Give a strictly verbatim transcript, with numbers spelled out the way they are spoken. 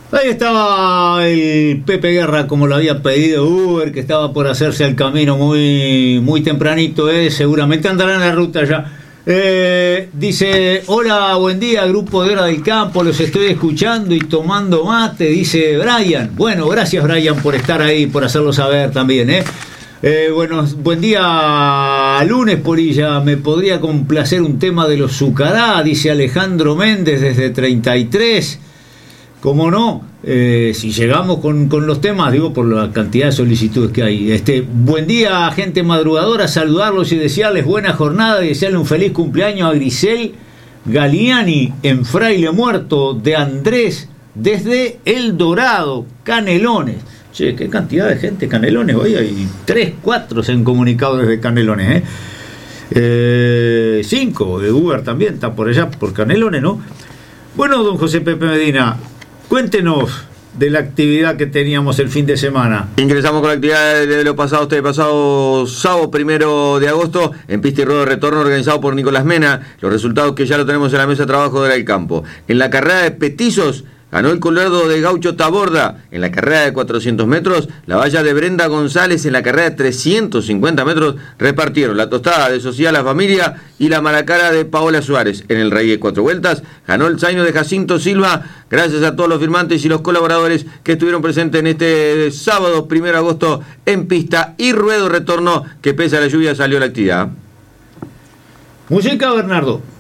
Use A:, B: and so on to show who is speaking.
A: Ahí estaba el Pepe Guerra, como lo había pedido Uber, que estaba por hacerse el camino muy, muy tempranito, eh, seguramente andará en la ruta ya. Eh, dice, hola, buen día, grupo de Hora del Campo, los estoy escuchando y tomando mate, dice Brian. Bueno, gracias Brian por estar ahí, por hacerlo saber también, ¿eh? Eh, bueno, buen día, lunes, Polilla. Me podría complacer un tema de los Zucará, dice Alejandro Méndez desde treinta y tres. ¿Cómo no? Eh, si llegamos con, con los temas, digo, por la cantidad de solicitudes que hay. Este, buen día, gente madrugadora, saludarlos y desearles buena jornada y desearle un feliz cumpleaños a Grisel Galiani en Fraile Muerto de Andrés desde El Dorado, Canelones. Che, qué cantidad de gente, Canelones, hoy hay tres, cuatro se han comunicado desde Canelones, ¿eh? Eh, cinco, de Uber también, está por allá, por Canelones, ¿no? Bueno, don José Pepe Medina, cuéntenos de la actividad que teníamos el fin de semana.
B: Ingresamos con la actividad de lo pasado, este pasado sábado primero de agosto, en pista y ruedo de retorno organizado por Nicolás Mena. Los resultados que ya lo tenemos en la mesa de trabajo del campo. En la carrera de petizos, ganó el colorado de Gaucho Taborda. En la carrera de cuatrocientos metros, la valla de Brenda González. En la carrera de trescientos cincuenta metros, repartieron la tostada de Sociedad La Familia y la maracara de Paola Suárez. En el rey de cuatro vueltas, ganó el zaino de Jacinto Silva. Gracias a todos los firmantes y los colaboradores que estuvieron presentes en este sábado primero de agosto en pista y ruedo retorno, que pese a la lluvia salió la actividad.
A: Música, Bernardo.